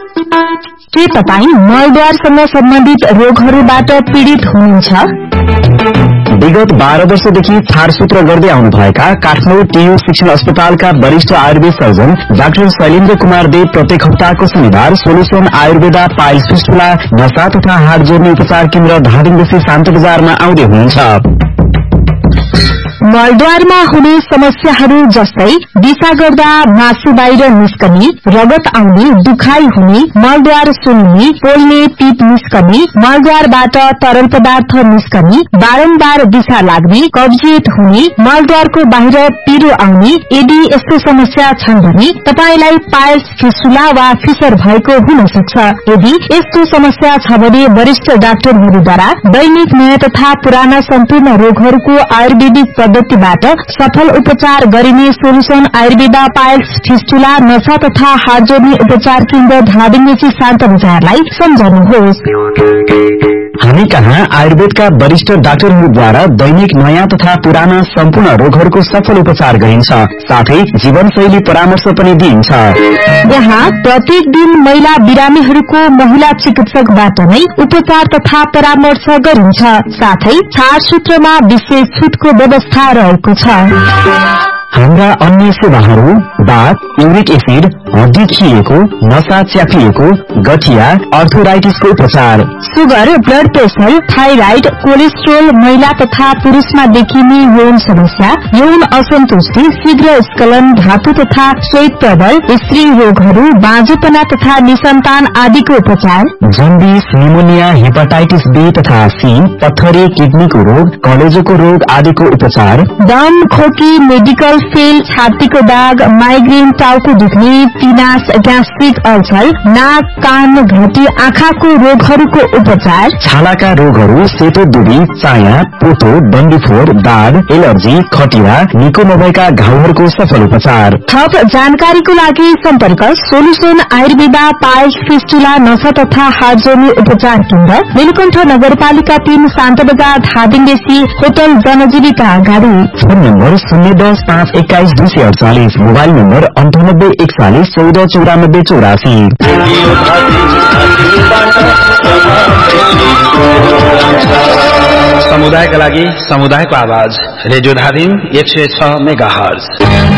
के तपाई मलद्वारसँग सम्बन्धित रोगहरूबाट पीड़ित हुनुहुन्छ? विगत 12 वर्षदेखि छारसूत्र गर्दै आउनुभएका काठमाडौँ टियु शिक्षण अस्पतालका वरिष्ठ आयुर्वेद सर्जन डाक्टर शैलेन्द्र कुमार देव प्रत्येक हप्ताको शनिबार सोलुसन आयुर्वेदा पाइल्स फिस्टुला नसा तथा हाड जोड्ने उपचार केन्द्र धादिङदेखि शान्त बजारमा आउँदै हुनुहुन्छ। मलद्वारमा हुने समस्याहरू जस्तै दिशा गर्दा मासु बाहिर निस्कने, रगत आउने, दुखाइ हुने, मलद्वार सुन्ने, पोल्ने, पिप निस्कने, मलद्वारबाट तरल पदार्थ निस्कने, बारम्बार दिशा लाग्ने, कब्जियत हुने, मलद्वारको बाहिर पिरो आउने, यदि यस्तो समस्या छन् भने तपाईलाई पाइल्स फिस्टुला वा फिसर भएको हुन सक्छ। यदि यस्तो समस्या छ भने वरिष्ठ डाक्टरहरूद्वारा दैनिक नयाँ तथा पुराना सम्पूर्ण रोगहरूको आयुर्वेदिक पद्धतिबाट सफल उपचार गरिने सोलुसन आयुर्वेदा पाइल्स फिस्टुला नसा तथा हाड जोड्ने उपचार केन्द्र धादिङदेखि शान्त बजारलाई सम्झनुहोस्। हामी कहाँ आयुर्वेदका वरिष्ठ डाक्टरहरूद्वारा दैनिक नयाँ तथा पुराना सम्पूर्ण रोगहरूको सफल उपचार गरिन्छ, साथै जीवनशैली परामर्श पनि दिइन्छ। यहाँ प्रत्येक दिन महिला बिरामीहरूको महिला चिकित्सकबाट नै उपचार तथा परामर्श गरिन्छ, साथै छारसूत्रमा विशेष छुटको व्यवस्था रहेको छ। हाम्रा अन्य सेवाहरू दाँत, युरिक एसिड, हड्डी खिएको, नसा च्यापिएको, गठिया, अर्थोराइटिसको उपचार, sugar, blood pressure, thyroid, cholesterol, महिला तथा पुरूषमा देखिने यौन समस्या, यौन असन्तुष्टि, शीघ्र स्खलन, धातु तथा श्वेत प्रबल, स्त्री रोगहरू, बाँझोपना तथा निसन्तान आदिको उपचार, जन्डिस, निमोनिया, हेपाटाइटिस बी तथा सी, पत्थरी, किडनीको रोग, कलेजोको रोग आदिको उपचार, दम, खोकी, मेडिकल फेल, छातीको दाग, माइग्रेन, टाउको दुख्ने, पिनास, ग्यास्ट्रिक अल्सर, नाक, कान, घटी, आँखाको रोगहरूको उपचार, छालाका रोगहरू, सेतो दुबी, चाया, पोतो, डन्डीफोर, दाद, एलर्जी, खटिरा, निको नभएका घाउहरूको सफल उपचार। थप जानकारीको लागि सम्पर्क सोलुसन आयुर्वेदा पाइल्स फिस्टुला नसा तथा हाड जोड्ने उपचार केन्द्र, नीलकण्ठ नगरपालिका 3 शान्त बजार धादिङदेखि होटल जनजीविका अगाडि। Phone number 010-521-248, mobile number 98-41-14-94-84। समुदायका लागि समुदायको आवाज रेडियो धादिङ 106 मेगाहर्ज।